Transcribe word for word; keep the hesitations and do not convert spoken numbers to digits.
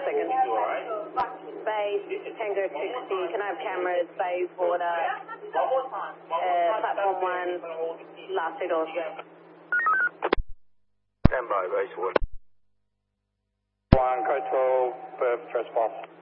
seconds. Base, Tango sixty, can I have cameras, base, water, uh, platform one, last two doors. Stand by, base water. One, code twelve, uh, trespass.